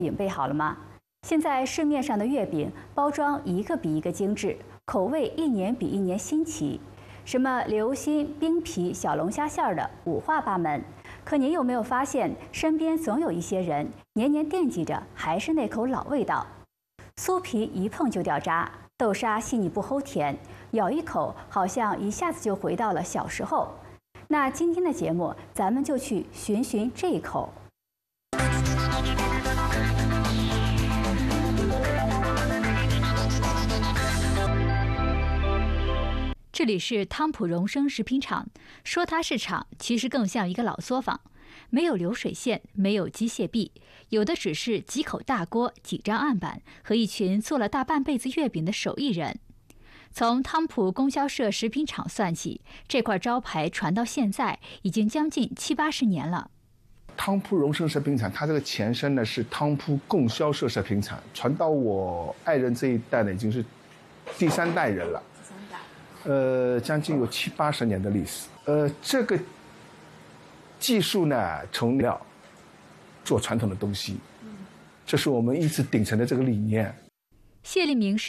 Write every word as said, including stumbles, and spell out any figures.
饼备好了吗？现在市面上的月饼包装一个比一个精致，口味一年比一年新奇，什么流心、冰皮、小龙虾馅儿的五花八门。可您有没有发现，身边总有一些人年年惦记着还是那口老味道？酥皮一碰就掉渣，豆沙细腻不齁甜，咬一口好像一下子就回到了小时候。那今天的节目，咱们就去寻寻这一口。这里是汤普荣生食品厂，说它是厂，其实更像一个老作坊，没有流水线，没有机械臂，有的只是几口大锅、几张案板和一群做了大半辈子月饼的手艺人。从汤普供销社食品厂算起，这块招牌传到现在已经将近七八十年了。 汤普荣生食品厂，它这个前身呢是汤普供销社食品厂，传到我爱人这一代呢，已经是第三代人了。第三代，呃，将近有七八十年的历史。呃，这个技术呢，从料做传统的东西，这是我们一直秉承的这个理念。 谢立明是